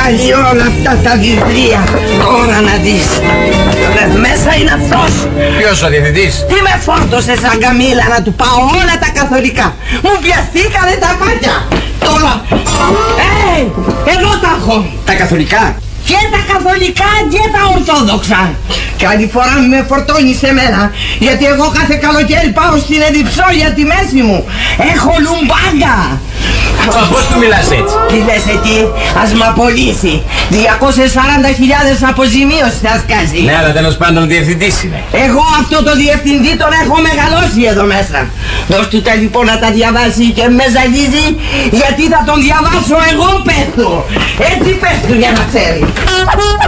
βγάλει όλα αυτά τα βιβλία. Τώρα να δεις. Μέσα είναι αυτός. Ποιος ο διευθυντής? Τι με φόρτωσε σαν καμήλα να του πάω όλα τα καθολικά. Μου πιαστήκανε τα μάτια. Τώρα. Εδώ τα έχω. Τα καθολικά? Και τα καθολικά και τα ορθόδοξα. Καλή φορά με φορτώνεις εμένα, γιατί εγώ κάθε καλοκαίρι πάω στην Εδιψό για τη μέση μου. Έχω λουμπάγκα. Πώς του μιλάς έτσι? Τι λες εκεί, ας μ' απολύσει. 240.000 αποζημίωση θα σκάσει. Ναι, αλλά τέλος πάντων διευθυντής είναι. Εγώ αυτό το διευθυντή τον έχω μεγαλώσει εδώ μέσα. Δώσ' του τα λοιπόν να τα διαβάσει και με ζαλίζει, γιατί θα τον διαβάσω εγώ, πες του. Έτσι πες του για να ξέρει.